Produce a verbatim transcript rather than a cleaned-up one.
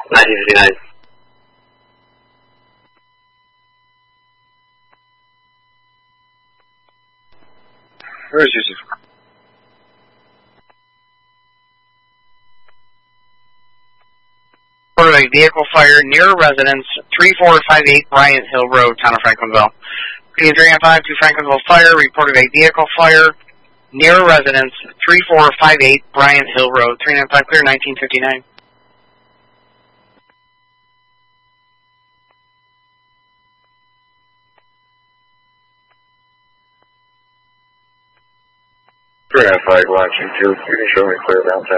nineteen fifty-nine. Where is Yusuf? Reported a vehicle fire near residence, three four five eight Bryant Hill Road, town of Franklinville. P three and five to Franklinville Fire, reported a vehicle fire near residence, three four five eight Bryant Hill Road, three nine five clear, nineteen fifty-nine. three nine five, watching two, you can show me clear downtown.